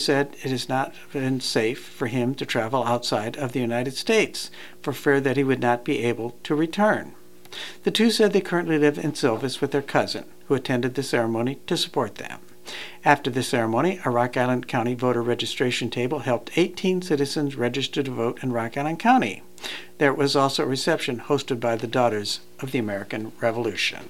said it has not been safe for him to travel outside of the United States for fear that he would not be able to return. The two said they currently live in Silvis with their cousin, who attended the ceremony to support them. After the ceremony, a Rock Island County voter registration table helped 18 citizens register to vote in Rock Island County. There was also a reception hosted by the Daughters of the American Revolution.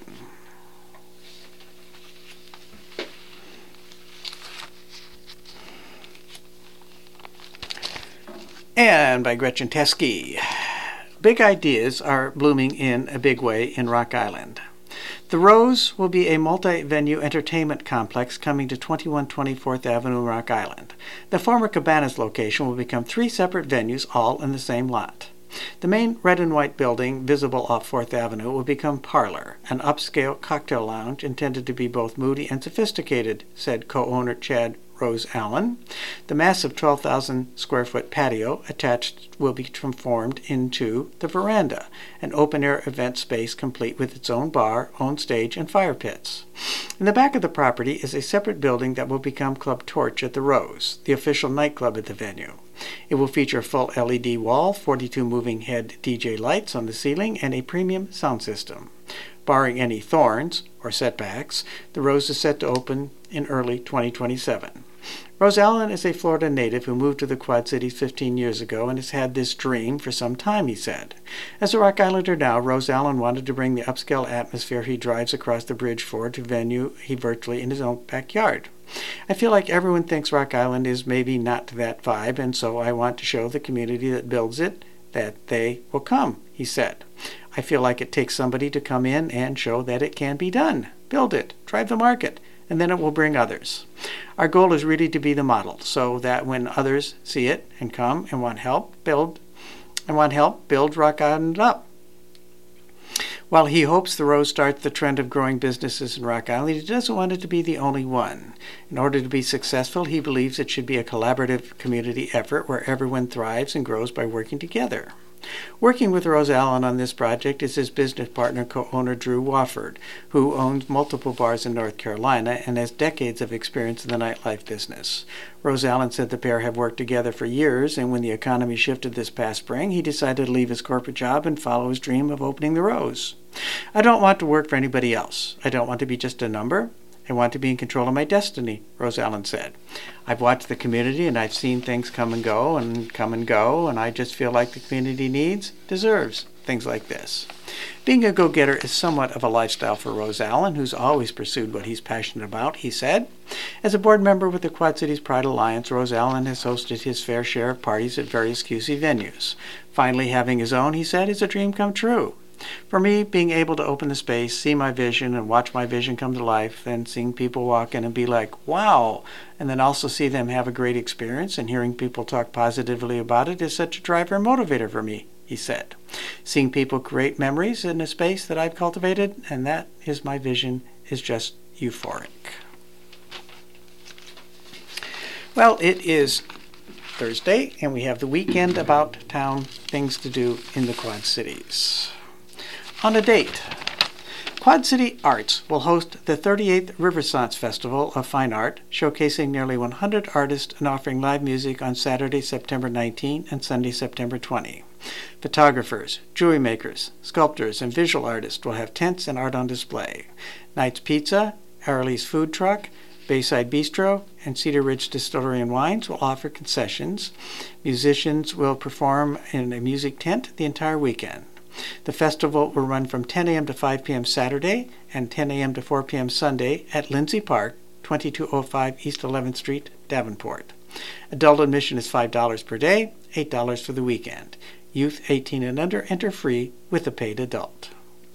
And by Gretchen Teskey. Big ideas are blooming in a big way in Rock Island. The Rose will be a multi-venue entertainment complex coming to 2120 4th Avenue, Rock Island. The former Cabanas location will become 3 separate venues, all in the same lot. The main red and white building, visible off 4th Avenue, will become Parlor, an upscale cocktail lounge intended to be both moody and sophisticated, said co-owner Chad Rose Allen. The massive 12,000 square foot patio attached will be transformed into the veranda, an open-air event space complete with its own bar, own stage, and fire pits. In the back of the property is a separate building that will become Club Torch at the Rose, the official nightclub at the venue. It will feature a full LED wall, 42 moving head DJ lights on the ceiling, and a premium sound system. Barring any thorns or setbacks, the Rose is set to open in early 2027. Rose Allen is a Florida native who moved to the Quad Cities 15 years ago and has had this dream for some time, he said. As a Rock Islander now, Rose Allen wanted to bring the upscale atmosphere he drives across the bridge for to venue he virtually in his own backyard. I feel like everyone thinks Rock Island is maybe not that vibe, and so I want to show the community that builds it that they will come, he said. I feel like it takes somebody to come in and show that it can be done. Build it, drive the market, and then it will bring others. Our goal is really to be the model, so that when others see it and come and want help, build Rock Island up. While he hopes the Rose starts the trend of growing businesses in Rock Island, he doesn't want it to be the only one. In order to be successful, he believes it should be a collaborative community effort where everyone thrives and grows by working together. Working with Rose Allen on this project is his business partner, co-owner Drew Wofford, who owns multiple bars in North Carolina and has decades of experience in the nightlife business. Rose Allen said the pair have worked together for years, and when the economy shifted this past spring, he decided to leave his corporate job and follow his dream of opening the Rose. I don't want to work for anybody else. I don't want to be just a number. I want to be in control of my destiny, Rose Allen said. I've watched the community and I've seen things come and go, and I just feel like the community deserves things like this. Being a go-getter is somewhat of a lifestyle for Rose Allen, who's always pursued what he's passionate about, he said. As a board member with the Quad Cities Pride Alliance, Rose Allen has hosted his fair share of parties at various QC venues. Finally having his own, he said, is a dream come true. For me, being able to open the space, see my vision, and watch my vision come to life, then seeing people walk in and be like, wow, and then also see them have a great experience and hearing people talk positively about it is such a driver and motivator for me, he said. Seeing people create memories in a space that I've cultivated, and that is my vision, is just euphoric. Well, it is Thursday, and we have the weekend about town, things to do in the Quad Cities. On a date, Quad City Arts will host the 38th Riversance Festival of Fine Art, showcasing nearly 100 artists and offering live music on Saturday, September 19 and Sunday, September 20. Photographers, jewelry makers, sculptors, and visual artists will have tents and art on display. Knight's Pizza, Arley's Food Truck, Bayside Bistro, and Cedar Ridge Distillery and Wines will offer concessions. Musicians will perform in a music tent the entire weekend. The festival will run from 10 a.m. to 5 p.m. Saturday and 10 a.m. to 4 p.m. Sunday at Lindsay Park, 2205 East 11th Street, Davenport. Adult admission is $5 per day, $8 for the weekend. Youth 18 and under enter free with a paid adult.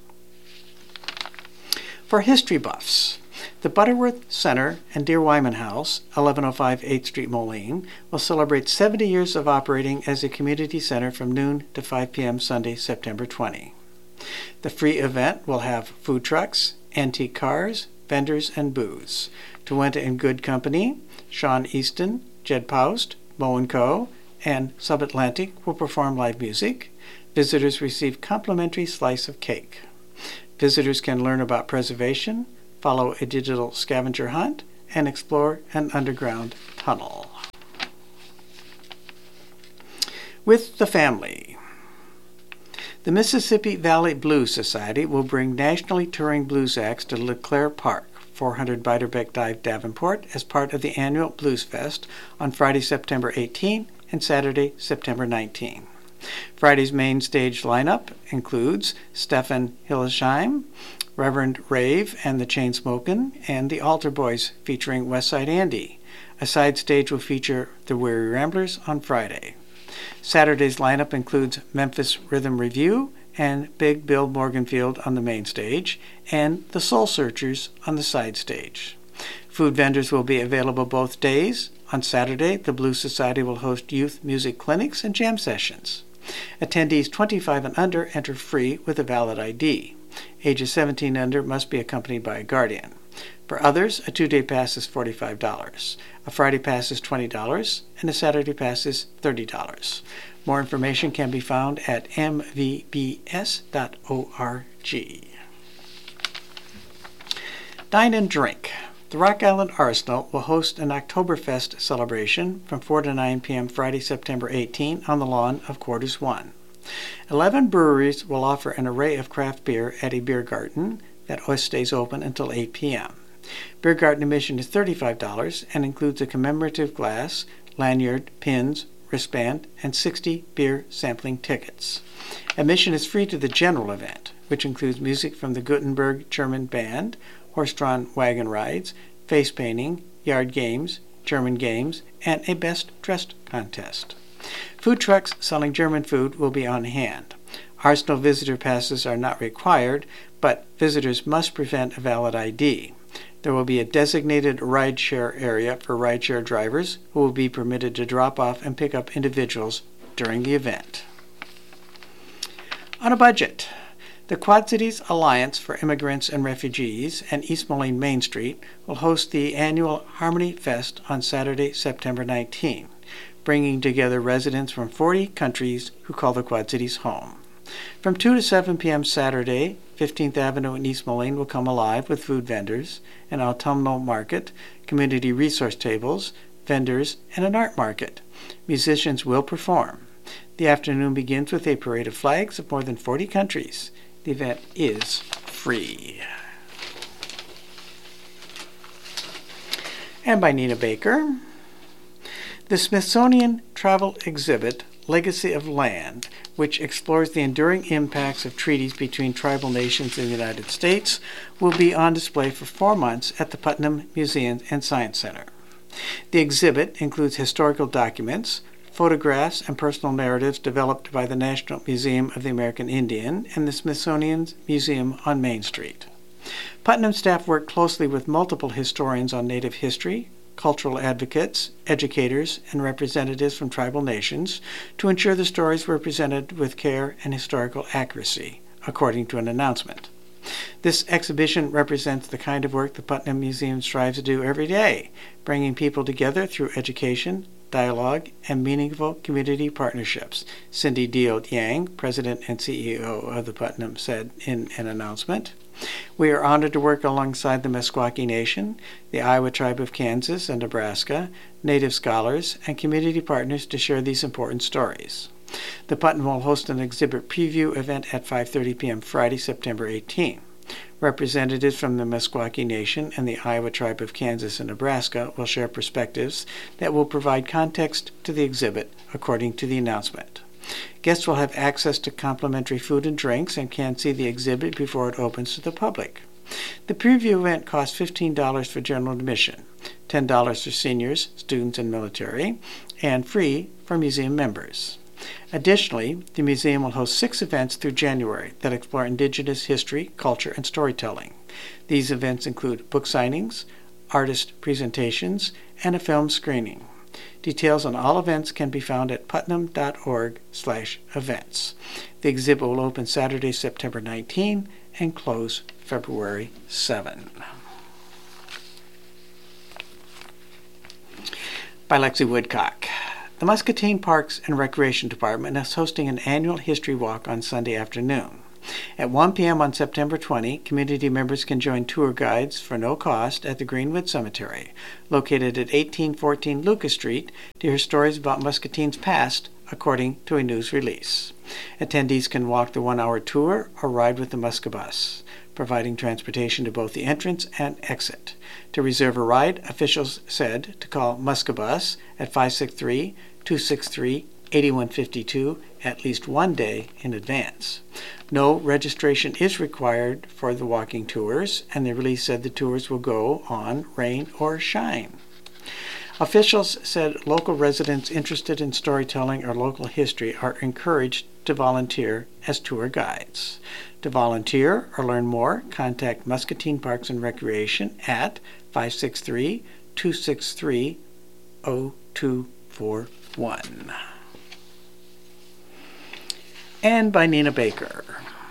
For history buffs, the Butterworth Center and Dear Wyman House, 1105 8th Street, Moline, will celebrate 70 years of operating as a community center from noon to 5 p.m. Sunday, September 20. The free event will have food trucks, antique cars, vendors, and booths. Twente and Good Company, Sean Easton, Jed Poust, Moe & Co., and Subatlantic will perform live music. Visitors receive complimentary slice of cake. Visitors can learn about preservation, follow a digital scavenger hunt, and explore an underground tunnel. With the family. The Mississippi Valley Blues Society will bring nationally touring blues acts to LeClaire Park, 400 Beiderbecke Drive, Davenport, as part of the annual Blues Fest on Friday, September 18 and Saturday, September 19. Friday's main stage lineup includes Stefan Hillesheim, Reverend Rave and the Chainsmokin', and the Altar Boys featuring Westside Andy. A side stage will feature the Weary Ramblers on Friday. Saturday's lineup includes Memphis Rhythm Review and Big Bill Morganfield on the main stage, and the Soul Searchers on the side stage. Food vendors will be available both days. On Saturday, the Blues Society will host youth music clinics and jam sessions. Attendees 25 and under enter free with a valid ID. Ages 17 and under must be accompanied by a guardian. For others, a 2-day pass is $45. A Friday pass is $20, and a Saturday pass is $30. More information can be found at mvbs.org. Dine and drink. The Rock Island Arsenal will host an Oktoberfest celebration from 4 to 9 p.m. Friday, September 18 on the lawn of Quarters 1. 11 breweries will offer an array of craft beer at a beer garden that stays open until 8 p.m. Beer garden admission is $35 and includes a commemorative glass, lanyard, pins, wristband, and 60 beer sampling tickets. Admission is free to the general event, which includes music from the Gutenberg German Band, horse-drawn wagon rides, face painting, yard games, German games, and a best-dressed contest. Food trucks selling German food will be on hand. Arsenal visitor passes are not required, but visitors must present a valid ID. There will be a designated rideshare area for rideshare drivers who will be permitted to drop off and pick up individuals during the event. On a budget. The Quad Cities Alliance for Immigrants and Refugees and East Moline Main Street will host the annual Harmony Fest on Saturday, September 19, bringing together residents from 40 countries who call the Quad Cities home. From 2 to 7 p.m. Saturday, 15th Avenue in East Moline will come alive with food vendors, an autumnal market, community resource tables, vendors, and an art market. Musicians will perform. The afternoon begins with a parade of flags of more than 40 countries. The event is free. And by Nina Baker. The Smithsonian Travel Exhibit, Legacy of Land, which explores the enduring impacts of treaties between tribal nations in the United States, will be on display for 4 months at the Putnam Museum and Science Center. The exhibit includes historical documents, photographs, and personal narratives developed by the National Museum of the American Indian and the Smithsonian Museum on Main Street. Putnam staff worked closely with multiple historians on Native history, cultural advocates, educators, and representatives from tribal nations to ensure the stories were presented with care and historical accuracy, according to an announcement. This exhibition represents the kind of work the Putnam Museum strives to do every day, bringing people together through education, dialogue, and meaningful community partnerships, Cindy Dio Yang, President and CEO of the Putnam, said in an announcement. We are honored to work alongside the Meskwaki Nation, the Iowa Tribe of Kansas and Nebraska, Native scholars, and community partners to share these important stories. The Putnam will host an exhibit preview event at 5:30 p.m. Friday, September 18. Representatives from the Meskwaki Nation and the Iowa Tribe of Kansas and Nebraska will share perspectives that will provide context to the exhibit, according to the announcement. Guests will have access to complimentary food and drinks and can see the exhibit before it opens to the public. The preview event costs $15 for general admission, $10 for seniors, students, and military, and free for museum members. Additionally, the museum will host 6 events through January that explore Indigenous history, culture, and storytelling. These events include book signings, artist presentations, and a film screening. Details on all events can be found at putnam.org/events. The exhibit will open Saturday, September 19 and close February 7. By Lexi Woodcock. The Muscatine Parks and Recreation Department is hosting an annual history walk on Sunday afternoon. At 1 p.m. on September 20, community members can join tour guides for no cost at the Greenwood Cemetery, located at 1814 Lucas Street, to hear stories about Muscatine's past, according to a news release. Attendees can walk the 1-hour tour or ride with the Muscabus, providing transportation to both the entrance and exit. To reserve a ride, officials said to call Muscabus at 563-263-8152 at least one day in advance. No registration is required for the walking tours, and the release said the tours will go on rain or shine. Officials said local residents interested in storytelling or local history are encouraged to volunteer as tour guides. To volunteer or learn more, contact Muscatine Parks and Recreation at 563-263-0241. And by Nina Baker.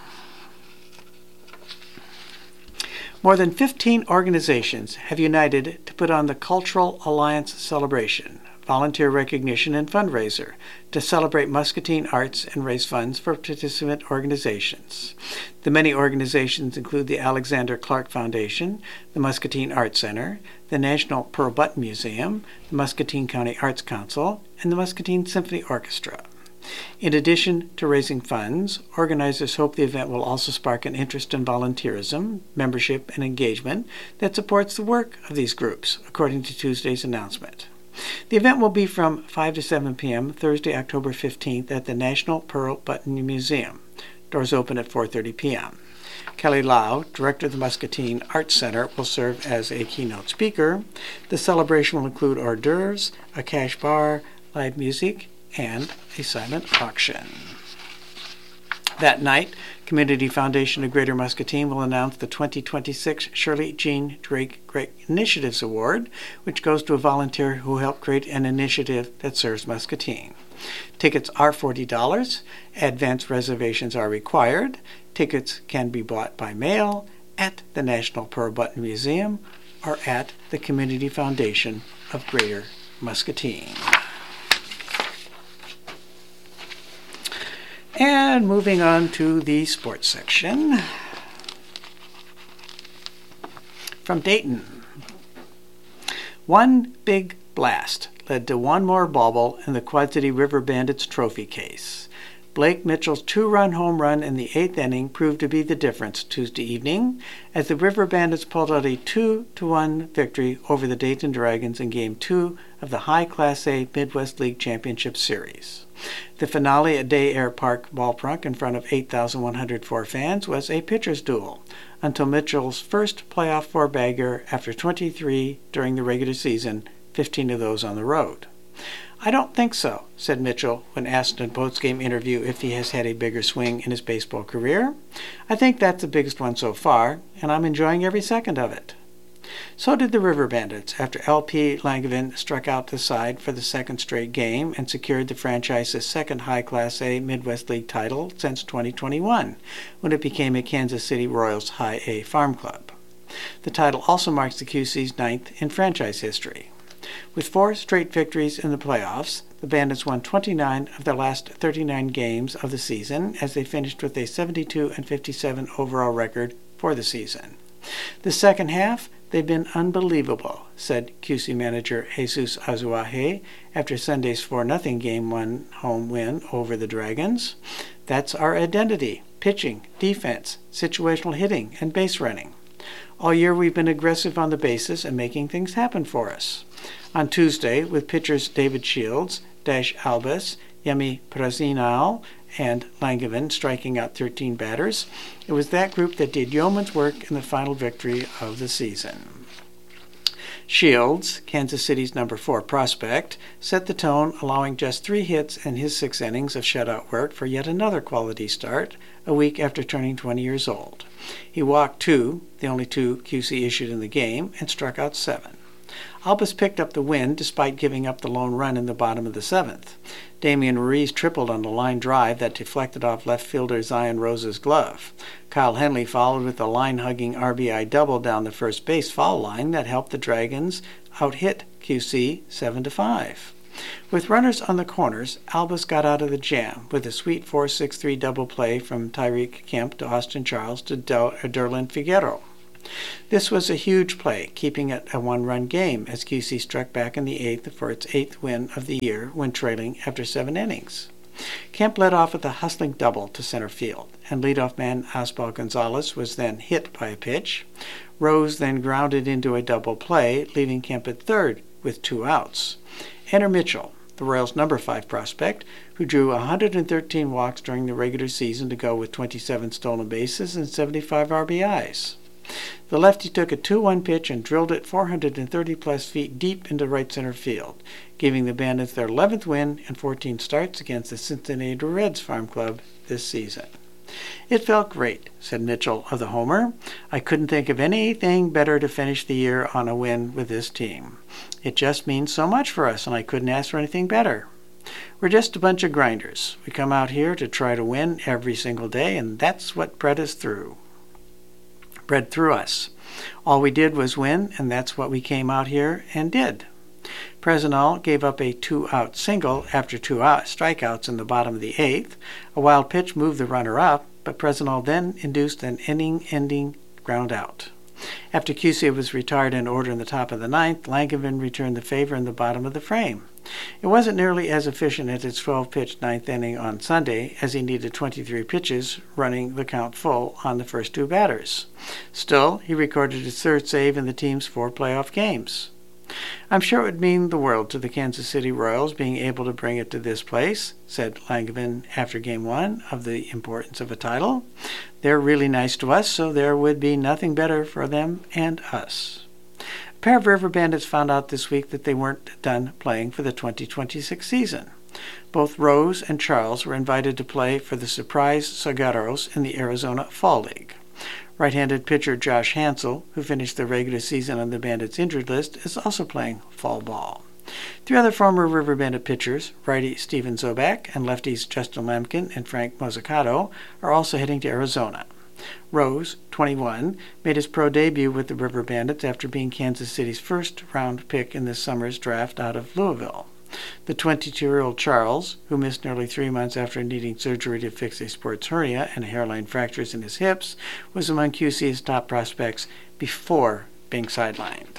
More than 15 organizations have united to put on the Cultural Alliance Celebration, volunteer recognition and fundraiser, to celebrate Muscatine arts and raise funds for participant organizations. The many organizations include the Alexander Clark Foundation, the Muscatine Arts Center, the National Pearl Button Museum, the Muscatine County Arts Council, and the Muscatine Symphony Orchestra. In addition to raising funds, organizers hope the event will also spark an interest in volunteerism, membership, and engagement that supports the work of these groups, according to Tuesday's announcement. The event will be from 5 to 7 p.m. Thursday, October 15th at the National Pearl Button Museum. Doors open at 4:30 p.m. Kelly Lau, director of the Muscatine Arts Center, will serve as a keynote speaker. The celebration will include hors d'oeuvres, a cash bar, live music, and a silent auction. That night, Community Foundation of Greater Muscatine will announce the 2026 Shirley Jean Drake Great Initiatives Award, which goes to a volunteer who helped create an initiative that serves Muscatine. Tickets are $40. Advance reservations are required. Tickets can be bought by mail at the National Pearl Button Museum or at the Community Foundation of Greater Muscatine. And moving on to the sports section. From Dayton. One big blast led to one more bauble in the Quad City River Bandits trophy case. Blake Mitchell's 2-run home run in the 8th inning proved to be the difference Tuesday evening as the River Bandits pulled out a 2-1 victory over the Dayton Dragons in Game 2 of the High Class A Midwest League Championship Series. The finale at Day Air Park Ballpark in front of 8,104 fans was a pitcher's duel until Mitchell's first playoff four-bagger after 23 during the regular season, 15 of those on the road. "I don't think so," said Mitchell when asked in a post-game interview if he has had a bigger swing in his baseball career. "I think that's the biggest one so far, and I'm enjoying every second of it." So did the River Bandits after LP Langevin struck out the side for the second straight game and secured the franchise's second High Class A Midwest League title since 2021, when it became a Kansas City Royals High A farm club. The title also marks the QC's 9th in franchise history. With 4 straight victories in the playoffs, the Bandits won 29 of their last 39 games of the season as they finished with a 72-57 overall record for the season. The second half, they've been unbelievable, said QC manager Jesus Azuaje after Sunday's 4-0 Game 1 home win over the Dragons. "That's our identity: pitching, defense, situational hitting, and base running. All year we've been aggressive on the bases and making things happen for us." On Tuesday, with pitchers David Shields, Dash Albus, Yemi Prazinal, and Langevin striking out 13 batters, it was that group that did yeoman's work in the final victory of the season. Shields, Kansas City's number 4 prospect, set the tone, allowing just 3 hits in his 6 innings of shutout work for yet another quality start, a week after turning 20 years old. He walked 2, the only 2 QC issued in the game, and struck out 7. Albus picked up the win despite giving up the lone run in the bottom of the 7th. Damian Ruiz tripled on the line drive that deflected off left fielder Zion Rose's glove. Kyle Henley followed with a line-hugging RBI double down the first base foul line that helped the Dragons out-hit QC 7-5. With runners on the corners, Albus got out of the jam with a sweet 4-6-3 double play from Tyreek Kemp to Austin Charles to Derlin Figueroa. This was a huge play, keeping it a one-run game as QC struck back in the 8th for its 8th win of the year when trailing after 7 innings. Kemp led off with a hustling double to center field, and leadoff man Osbald Gonzalez was then hit by a pitch. Rose then grounded into a double play, leaving Kemp at third with 2 outs. Enter Mitchell, the Royals' number 5 prospect, who drew 113 walks during the regular season to go with 27 stolen bases and 75 RBIs. The lefty took a 2-1 pitch and drilled it 430-plus feet deep into right center field, giving the Bandits their 11th win and 14 starts against the Cincinnati Reds farm club this season. "It felt great," said Mitchell of the homer. "I couldn't think of anything better to finish the year on a win with this team. It just means so much for us, and I couldn't ask for anything better. We're just a bunch of grinders. We come out here to try to win every single day, and that's what bred through us. All we did was win, and that's what we came out here and did." Presnell gave up a 2-out single after 2 strikeouts in the bottom of the 8th. A wild pitch moved the runner up, but Presnell then induced an inning-ending ground out. After QC was retired in order in the top of the 9th, Langevin returned the favor in the bottom of the frame. It wasn't nearly as efficient as its 12-pitch 9th inning on Sunday, as he needed 23 pitches, running the count full on the first 2 batters. Still, he recorded his 3rd save in the team's 4 playoff games. "I'm sure it would mean the world to the Kansas City Royals being able to bring it to this place," said Langevin after Game 1 of the importance of a title. "They're really nice to us, so there would be nothing better for them and us." A pair of River Bandits found out this week that they weren't done playing for the 2026 season. Both Rose and Charles were invited to play for the Surprise Saguaros in the Arizona Fall League. Right-handed pitcher Josh Hansel, who finished the regular season on the Bandits' injured list, is also playing fall ball. 3 other former River Bandit pitchers, righty Steven Zobak and lefties Justin Lamkin and Frank Mozzicato, are also heading to Arizona. Rose, 21, made his pro debut with the River Bandits after being Kansas City's first-round pick in this summer's draft out of Louisville. The 22-year-old Charles, who missed nearly 3 months after needing surgery to fix a sports hernia and hairline fractures in his hips, was among QC's top prospects before being sidelined.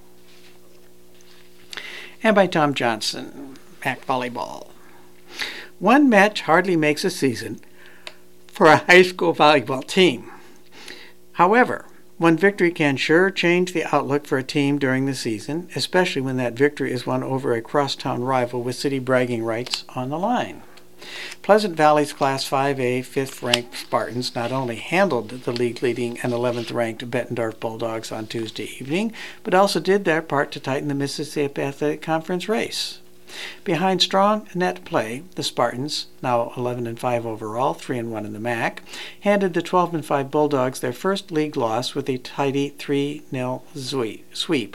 And by Tom Johnson, MAC Volleyball. One match hardly makes a season for a high school volleyball team. However, one victory can sure change the outlook for a team during the season, especially when that victory is won over a crosstown rival with city bragging rights on the line. Pleasant Valley's Class 5A 5th-ranked Spartans not only handled the league-leading and 11th-ranked Bettendorf Bulldogs on Tuesday evening, but also did their part to tighten the Mississippi Athletic Conference race. Behind strong net play, the Spartans, now 11-5 overall, 3-1 in the MAC, handed the 12-5 Bulldogs their first league loss with a tidy 3-0 sweep,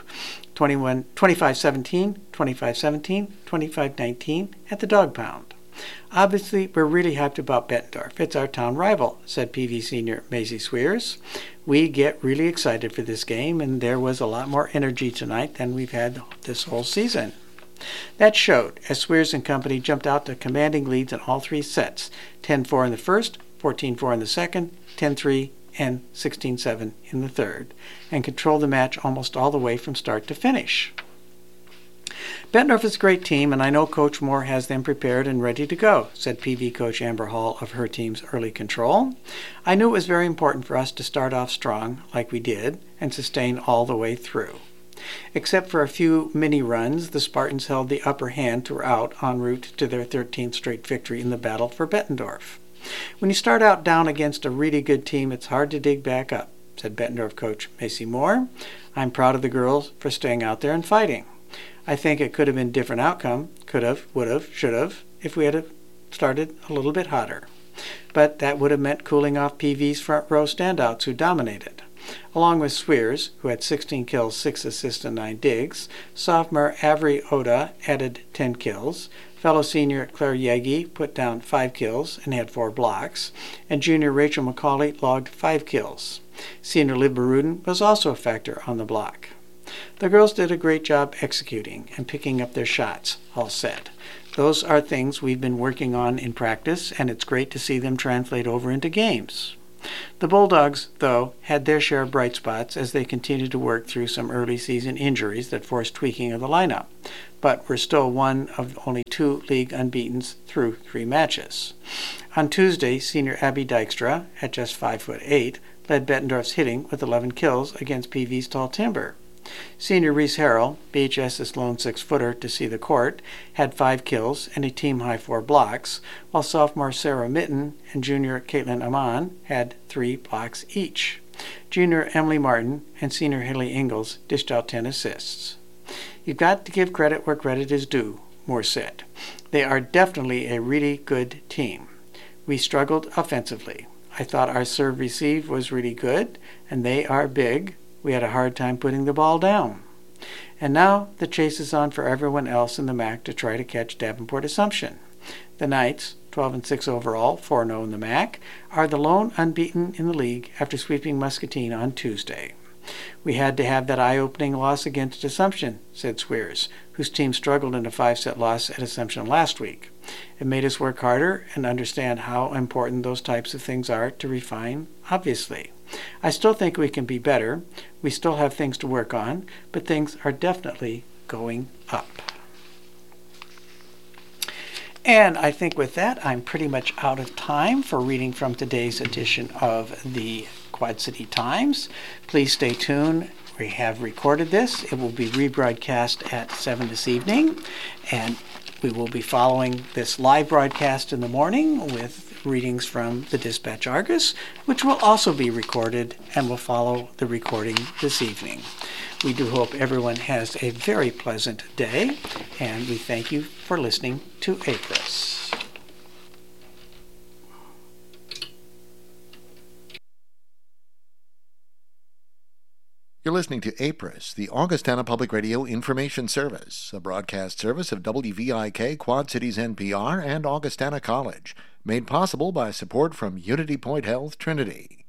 25-17, 25-17, 25-19 at the Dog Pound. "Obviously, we're really hyped about Bettendorf. It's our town rival," said PV senior Maisie Swears. "We get really excited for this game, and there was a lot more energy tonight than we've had this whole season." That showed, as Swears and company jumped out to commanding leads in all 3 sets, 10-4 in the first, 14-4 in the second, 10-3, and 16-7 in the third, and controlled the match almost all the way from start to finish. "Bettendorf is a great team, and I know Coach Moore has them prepared and ready to go," said PV coach Amber Hall of her team's early control. "I knew it was very important for us to start off strong, like we did, and sustain all the way through." Except for a few mini-runs, the Spartans held the upper hand throughout en route to their 13th straight victory in the battle for Bettendorf. "When you start out down against a really good team, it's hard to dig back up," said Bettendorf coach Macy Moore. "I'm proud of the girls for staying out there and fighting. I think it could have been a different outcome, could have, would have, should have, if we had started a little bit hotter. But that would have meant cooling off PV's front row standouts who dominated. Along with Swears, who had 16 kills, 6 assists, and 9 digs, sophomore Avery Oda added 10 kills, fellow senior Claire Yegi put down 5 kills and had 4 blocks, and junior Rachel McCauley logged 5 kills. Senior Liv Baruden was also a factor on the block. "The girls did a great job executing and picking up their shots," Hall said. "Those are things we've been working on in practice, and it's great to see them translate over into games. The Bulldogs, though, had their share of bright spots as they continued to work through some early season injuries that forced tweaking of the lineup, but were still one of only 2 league unbeatens through 3 matches. On Tuesday, senior Abby Dykstra, at just 5'8", led Bettendorf's hitting with 11 kills against PV's Tall Timber. Senior Reese Harrell, BHS's lone 6-footer to see the court, had 5 kills and a team-high 4 blocks, while sophomore Sarah Mitten and junior Caitlin Amon had 3 blocks each. Junior Emily Martin and senior Haley Ingalls dished out 10 assists. "You've got to give credit where credit is due," Moore said. "They are definitely a really good team. We struggled offensively. I thought our serve receive was really good, and they are big. We had a hard time putting the ball down." And now the chase is on for everyone else in the MAC to try to catch Davenport Assumption. The Knights, 12-6 overall, 4-0 in the MAC, are the lone unbeaten in the league after sweeping Muscatine on Tuesday. "We had to have that eye-opening loss against Assumption," said Swears, whose team struggled in a 5-set loss at Assumption last week. "It made us work harder and understand how important those types of things are to refine, obviously. I still think we can be better. We still have things to work on, but things are definitely going up." And I think with that, I'm pretty much out of time for reading from today's edition of the Quad City Times. Please stay tuned. We have recorded this. It will be rebroadcast at 7 this evening, and we will be following this live broadcast in the morning with readings from the Dispatch Argus, which will also be recorded and will follow the recording this evening. We do hope everyone has a very pleasant day, and we thank you for listening to APRIS. You're listening to APRIS, the Augustana Public Radio Information Service, a broadcast service of WVIK Quad Cities NPR and Augustana College, made possible by support from Unity Point Health Trinity.